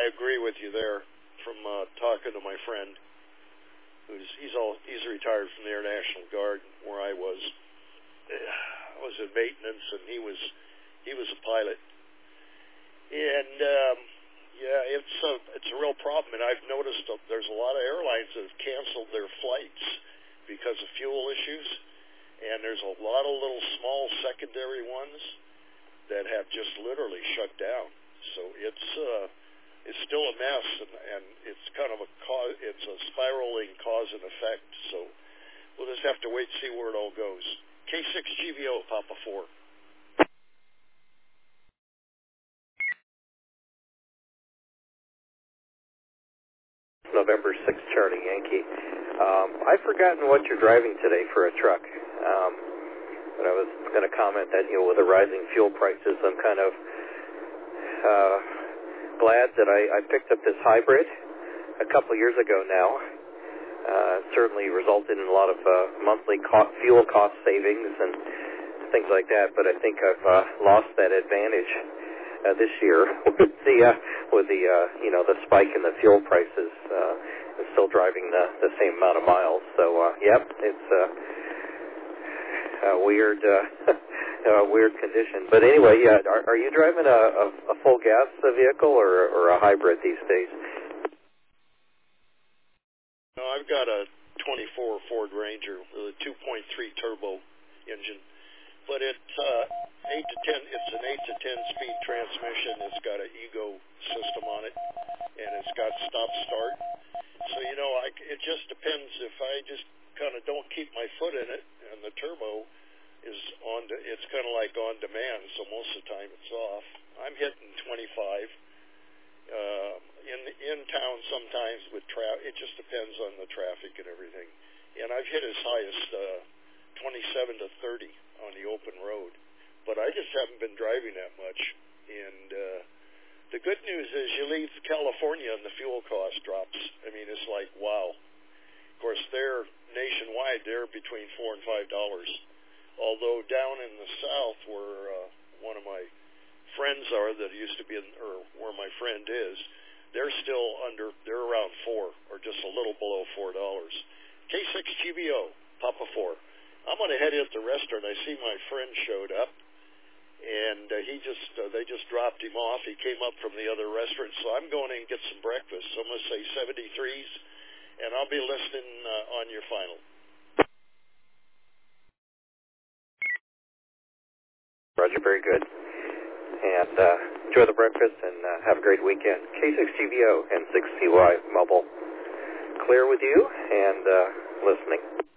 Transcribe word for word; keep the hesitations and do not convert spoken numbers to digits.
I agree with you there. From uh, talking to my friend, who's he's all he's retired from the Air National Guard, where I was. I was in maintenance, and he was he was a pilot. And um, yeah, it's a it's a real problem. And I've noticed uh, there's a lot of airlines that have canceled their flights because of fuel issues, and there's a lot of little small secondary ones that have just literally shut down. So it's uh, it's still a mess, and, and it's kind of a cause, it's a spiraling cause and effect. So we'll just have to wait and see where it all goes. K six G V O, Papa four. November sixth, Charlie Yankee. Um, I've forgotten what you're driving today for a truck. Um, but I was going to comment that, you know, with the rising fuel prices, I'm kind of uh, glad that I, I picked up this hybrid a couple years ago now. Uh, certainly resulted in a lot of uh, monthly co- fuel cost savings and things like that, but I think I've uh, lost that advantage uh, this year with the uh, with the uh, you know the spike in the fuel prices. Uh, and still driving the, the same amount of miles. So uh, yep, it's uh, a weird uh, a weird condition. But anyway, yeah, are, are you driving a, a, a full gas vehicle or or a hybrid these days? No, I've got a twenty-four Ford Ranger with a two point three turbo engine. But it's uh, eight to ten. It's an eight to ten speed transmission. It's got an Ego system on it, and it's got stop start. So you know, I, it just depends. If I just kind of don't keep my foot in it, and the turbo is on, de- it's kind of like on demand. So most of the time it's off. I'm hitting twenty-five uh, in in town sometimes with traffic. It just depends on the traffic and everything. And I've hit as high as uh, twenty-seven to thirty on the open road, but I just haven't been driving that much. And uh, the good news is you leave California and the fuel cost drops. I mean, it's like, wow. Of course, they're nationwide, they're between four and five dollars. Although down in the south, where uh, one of my friends are that used to be in, or where my friend is, they're still under, they're around four, or just a little below four dollars. K six G B O, Papa four. I'm going to head in at the restaurant. I see my friend showed up, and uh, he just uh, they just dropped him off. He came up from the other restaurant, so I'm going in and get some breakfast. So I'm going to say seventy-threes, and I'll be listening uh, on your final. Roger, very good. And uh, enjoy the breakfast and uh, have a great weekend. K six G V O and six T Y Mobile. Clear with you and uh, listening.